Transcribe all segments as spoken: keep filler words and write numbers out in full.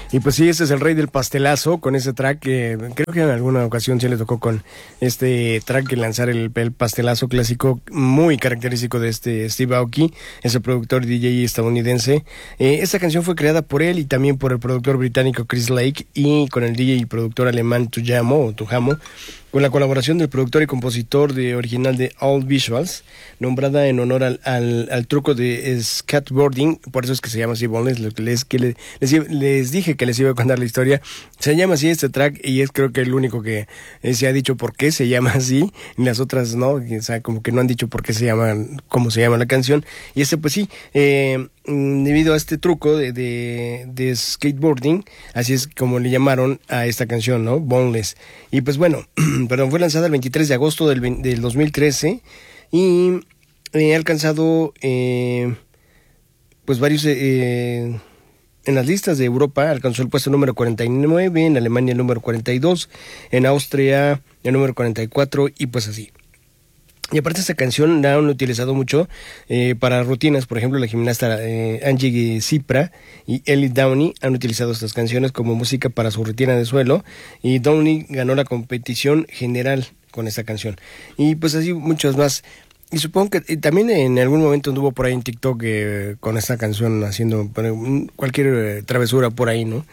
Y pues sí, este es el rey del pastelazo con ese track que creo que en alguna ocasión sí le tocó con este track que lanzar el, el pastelazo clásico muy característico de este Steve Aoki, ese productor D J estadounidense. Eh, esta canción fue creada por él y también por el productor británico Chris Lake y con el D J y productor alemán Tujamo o Tujamo, con la colaboración del productor y compositor de original de All Visuals, nombrada en honor al, al, al truco de skateboarding, por eso es que se llama así Boneless, lo que les, que le, les, les dije que les iba a contar la historia. Se llama así este track y es creo que el único que eh, se ha dicho por qué se llama así, y las otras no, o sea, como que no han dicho por qué se llama, cómo se llama la canción, y este pues sí, eh, debido a este truco de, de, de skateboarding, así es como le llamaron a esta canción, ¿no? Boneless. Y pues bueno, perdón, fue lanzada el veintitrés de agosto del, del dos mil trece y eh, ha alcanzado eh, pues varios eh, en las listas de Europa. Alcanzó el puesto número cuarenta y nueve, en Alemania el número cuarenta y dos, en Austria el número cuarenta y cuatro y pues así. Y aparte esta canción la han utilizado mucho eh, para rutinas. Por ejemplo, la gimnasta eh, Angie Cipra y Ellie Downey han utilizado estas canciones como música para su rutina de suelo, y Downey ganó la competición general con esta canción. Y pues así muchas más. Y supongo que eh, también en algún momento anduvo por ahí en TikTok eh, con esta canción haciendo eh, cualquier eh, travesura por ahí, ¿no?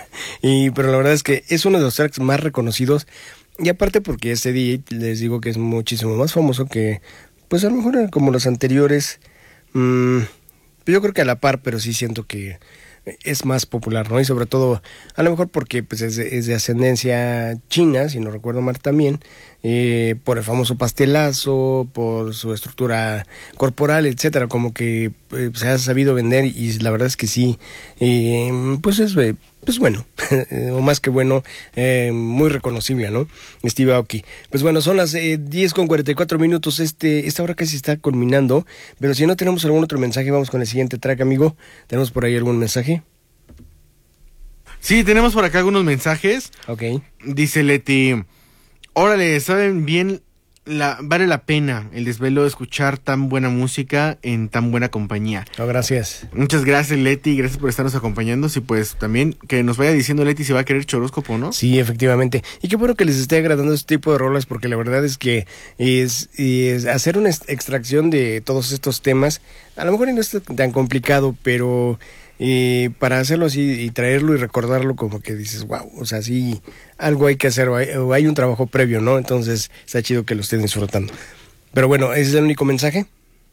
y pero la verdad es que es uno de los tracks más reconocidos. Y aparte porque este D J, les digo que es muchísimo más famoso que, pues a lo mejor como los anteriores, mmm, yo creo que a la par, pero sí siento que es más popular, ¿no? Y sobre todo, a lo mejor porque pues es de, es de ascendencia china, si no recuerdo mal también, eh, por el famoso pastelazo, por su estructura corporal, etcétera, como que eh, se ha sabido vender y la verdad es que sí, eh, pues es... Eh, pues bueno, o más que bueno, eh, muy reconocible, ¿no? Steve Aoki. Pues bueno, son las eh, diez con cuarenta y cuatro minutos, este, esta hora casi está culminando, pero si no tenemos algún otro mensaje, vamos con el siguiente track, amigo. ¿Tenemos por ahí algún mensaje? Sí, tenemos por acá algunos mensajes. Ok. Dice Leti, órale, ¿saben bien? La, vale la pena el desvelo de escuchar tan buena música en tan buena compañía. Oh, gracias. Muchas gracias, Leti, gracias por estarnos acompañando. Y pues también que nos vaya diciendo Leti si va a querer choróscopo, ¿no? Sí, efectivamente. Y qué bueno que les esté agradando este tipo de rolas, porque la verdad es que es, es hacer una extracción de todos estos temas, a lo mejor no es tan complicado, pero... Y para hacerlo así y traerlo y recordarlo, como que dices, wow, o sea, sí, algo hay que hacer, o hay, o hay un trabajo previo, ¿no? Entonces está chido que lo estén disfrutando. Pero bueno, ¿ese es el único mensaje?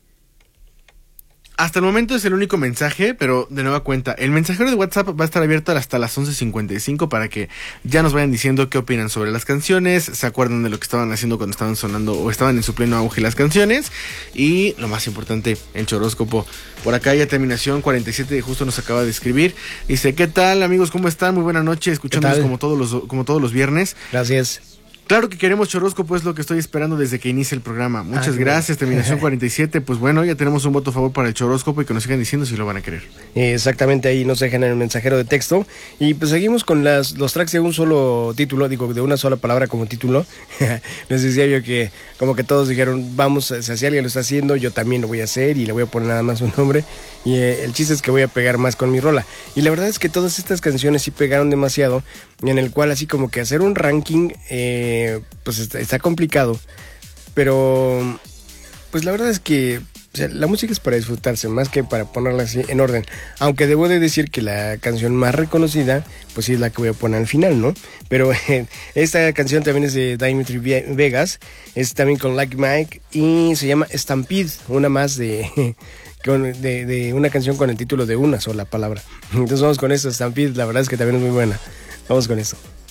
Hasta el momento es el único mensaje, pero de nueva cuenta, el mensajero de WhatsApp va a estar abierto hasta las once cincuenta y cinco para que ya nos vayan diciendo qué opinan sobre las canciones, se acuerdan de lo que estaban haciendo cuando estaban sonando o estaban en su pleno auge las canciones, y lo más importante, el choróscopo. Por acá ya terminación cuarenta y siete justo nos acaba de escribir, dice, ¿qué tal amigos? ¿Cómo están? Muy buena noche, escuchándonos como todos los como todos los viernes. Gracias. Claro que queremos choróscopo, es lo que estoy esperando desde que inicie el programa. Muchas ah, gracias, bueno. Terminación cuarenta y siete. Pues bueno, ya tenemos un voto a favor para el choróscopo y que nos sigan diciendo si lo van a querer. Exactamente, ahí nos dejan en el mensajero de texto. Y pues seguimos con las, los tracks de un solo título, digo, de una sola palabra como título. Les decía yo que como que todos dijeron, vamos, si alguien lo está haciendo, yo también lo voy a hacer y le voy a poner nada más un nombre. Y eh, el chiste es que voy a pegar más con mi rola. Y la verdad es que todas estas canciones sí pegaron demasiado, en el cual así como que hacer un ranking, eh, pues está, está complicado. Pero pues la verdad es que o sea, la música es para disfrutarse, más que para ponerla así en orden. Aunque debo de decir que la canción más reconocida, pues sí es la que voy a poner al final, ¿no? Pero eh, esta canción también es de Dimitri Vegas, es también con Like Mike y se llama Stampede, una más de... Con, de, de una canción con el título de una sola palabra. Entonces vamos con esto, Stampede, la verdad es que también es muy buena. Vamos con eso.